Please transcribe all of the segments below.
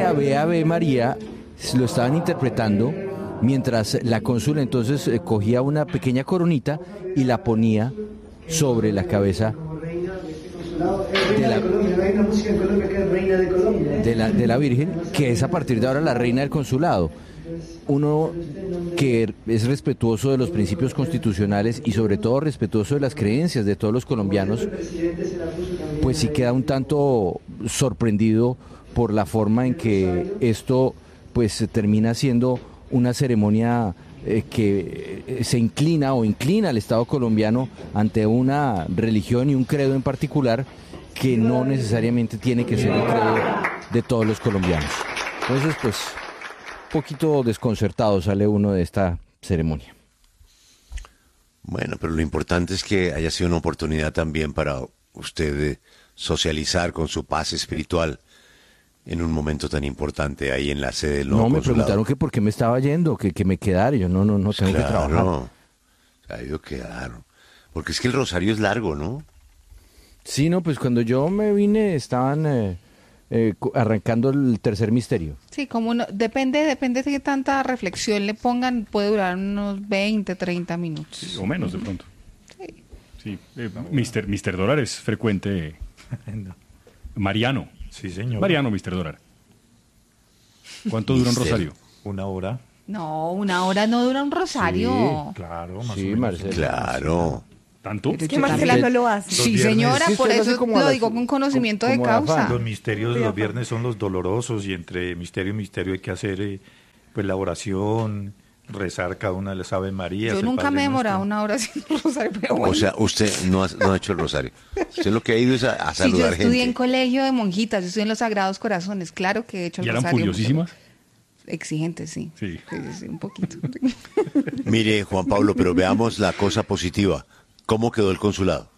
Ave María lo estaban interpretando mientras la cónsula entonces cogía una pequeña coronita y la ponía sobre la cabeza de la Virgen, que es a partir de ahora la reina del consulado. Uno que es respetuoso de los principios constitucionales y sobre todo respetuoso de las creencias de todos los colombianos, pues sí queda un tanto sorprendido por la forma en que esto pues termina siendo una ceremonia que se inclina al Estado colombiano ante una religión y un credo en particular que no necesariamente tiene que ser el credo de todos los colombianos. Entonces, pues, un poquito desconcertado sale uno de esta ceremonia. Bueno, pero lo importante es que haya sido una oportunidad también para usted socializar con su paz espiritual en un momento tan importante ahí en la sede del nuevo No, me consulado. preguntaron que por qué me estaba yendo, que me quedara. Yo no tengo que trabajar. No, se ha ido quedar. Porque es que el rosario es largo, ¿no? Sí, no, pues cuando yo me vine estaban arrancando el tercer misterio. Sí, como no, depende de qué tanta reflexión le pongan, puede durar unos 20, 30 minutos. Sí, o menos de pronto. Sí. Sí, Mr. Dólar es frecuente. No. Mariano. Sí, señor. Mariano, Mr. Dólar. ¿Cuánto dura un rosario? 1 hora. No, 1 hora no dura un rosario. Claro, más Sí, o menos. Marcelo. Claro. ¿Tanto? Pero Que yo Marcela también- no lo hace. Sí, Los viernes- señora, Sí, por usted lo hace eso como a lo las- digo con conocimiento de como de causa. afán. Los misterios de los viernes son los dolorosos y entre misterio y misterio hay que hacer pues la oración, rezar cada una de las Ave Marías. Yo el nunca Padre me he demorado Nuestro. 1 hora haciendo rosario, pero bueno. O sea, usted no ha hecho el rosario. Usted lo que ha ido es a Sí, yo saludar estudié en gente. colegio de monjitas, yo estudié en los Sagrados Corazones, claro que he hecho el ¿Y eran rosario. curiosísimas? Exigentes, sí. Sí. Sí, un poquito. Mire, Juan Pablo, pero veamos la cosa positiva. ¿Cómo quedó el consulado?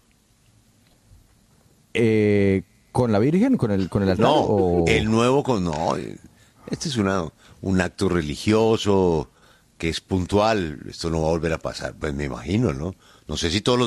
¿Con la Virgen? ¿Con el altar? No, o... el nuevo no. Este es un acto religioso que es puntual. Esto no va a volver a pasar, pues me imagino, ¿no? No sé si todos los